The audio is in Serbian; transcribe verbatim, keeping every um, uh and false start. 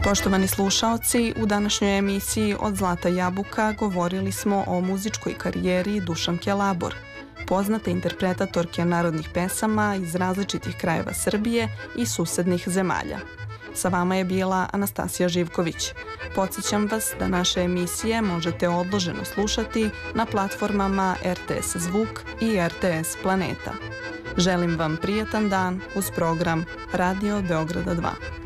Poštovani slušaoci, u današnjoj emisiji Od Zlata jabuka govorili smo o muzičkoj karijeri Dušanke Labor, poznate interpretatorke narodnih pesama iz različitih krajeva Srbije i susednih zemalja. Sa vama je bila Anastasija Živković. Podsjećam vas da naše emisije možete odloženo slušati na platformama R T S Zvuk i R T S Planeta. Želim vam prijatan dan uz program Radio Beograda dva.